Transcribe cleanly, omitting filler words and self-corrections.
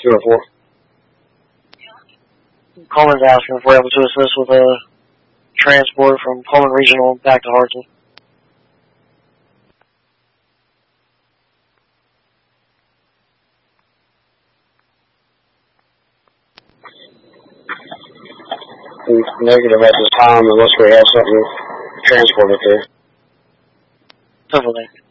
204. Coleman's asking if we're able to assist with a transport from Coleman Regional back to Hartselle. Negative at this time unless we have something transported there. Definitely.